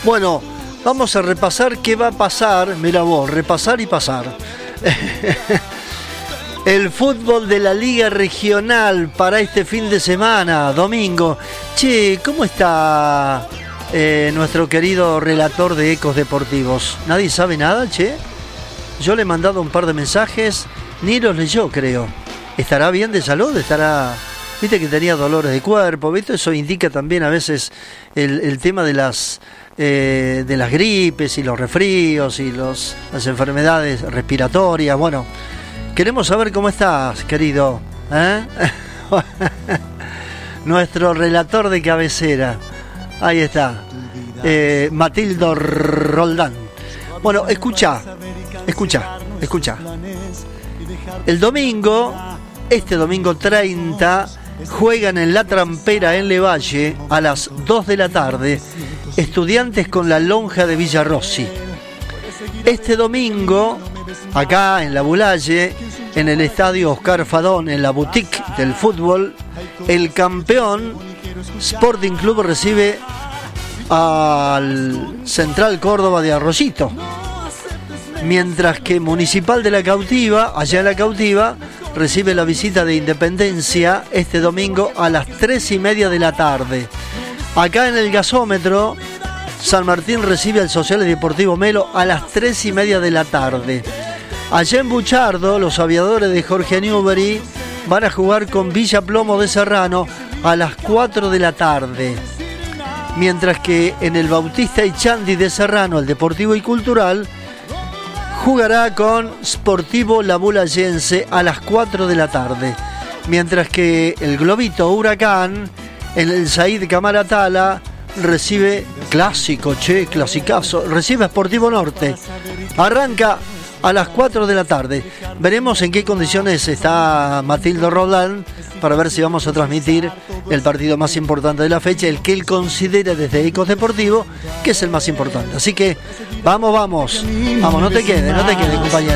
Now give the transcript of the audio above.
Bueno, vamos a repasar qué va a pasar. Mira vos, repasar y pasar. El fútbol de la Liga Regional para este fin de semana, domingo. Che, ¿cómo está nuestro querido relator de Ecos Deportivos? ¿Nadie sabe nada, che? Yo le he mandado un par de mensajes, ni los leyó, creo. ¿Estará bien de salud? ¿Estará...? Viste que tenía dolores de cuerpo, ¿viste? Eso indica también a veces el tema de las gripes y los resfríos y las enfermedades respiratorias. Bueno, queremos saber cómo estás, querido, ¿eh? Nuestro relator de cabecera. Ahí está, Matildo Roldán. Bueno, escucha. El domingo, este domingo 30, juegan en La Trampera, en Levalle, a las 2 de la tarde, Estudiantes con la Lonja de Villarrossi. Este domingo, acá en La Bulalle, en el estadio Oscar Fadón, en la boutique del fútbol, el campeón Sporting Club recibe al Central Córdoba de Arroyito. Mientras que Municipal de la Cautiva, allá en la Cautiva, recibe la visita de Independencia este domingo a las 3:30 de la tarde. Acá en el gasómetro, San Martín recibe al Social y Deportivo Melo a las 3:30 de la tarde. Allá en Buchardo, los aviadores de Jorge Newbery van a jugar con Villa Plomo de Serrano a las 4 de la tarde. Mientras que en el Bautista y Chandi de Serrano, el Deportivo y Cultural, jugará con Sportivo La Bulayense a las 4 de la tarde. Mientras que el Globito Huracán, en el Said Camaratala, recibe clasicazo, recibe a Sportivo Norte. Arranca a las 4 de la tarde. Veremos en qué condiciones está Matildo Roldán para ver si vamos a transmitir el partido más importante de la fecha, el que él considera desde Ecos Deportivo que es el más importante. Así que vamos, no te quedes, compañero.